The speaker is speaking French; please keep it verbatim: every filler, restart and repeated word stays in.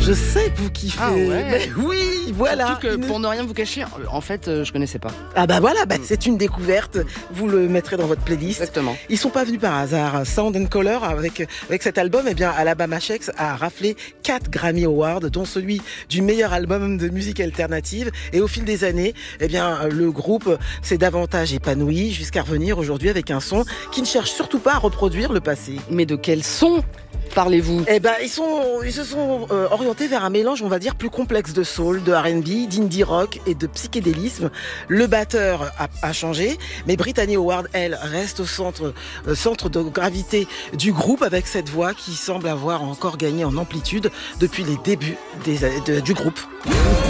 Je sais que vous kiffez. Ah ouais. Mais oui, voilà. Surtout que Une- pour ne rien vous cacher, en fait, euh, je connaissais pas. Ah bah voilà, bah, c'est une découverte. Vous le mettrez dans votre playlist. Exactement. Ils sont pas venus par hasard. Sound and Color, avec, avec cet album, eh bien, Alabama Shakes a raflé quatre Grammy Awards, dont celui du meilleur album de musique alternative. Et au fil des années, eh bien, le groupe s'est davantage épanoui jusqu'à revenir aujourd'hui avec un son qui ne cherche surtout pas à reproduire le passé. Mais de quel son parlez-vous? Eh ben, ils sont, ils se sont euh, orientés vers un mélange, on va dire, plus complexe de soul, de R and B, d'indie rock et de psychédélisme. Le batteur a, a changé, mais Brittany Howard, elle, reste au centre, euh, centre de gravité du groupe avec cette voix qui semble avoir encore gagné en amplitude depuis les débuts des, de- du groupe.